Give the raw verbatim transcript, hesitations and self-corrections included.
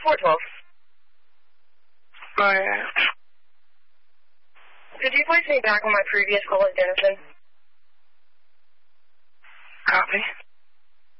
four twelve. Alright. Could you place me back on my previous call at Denison?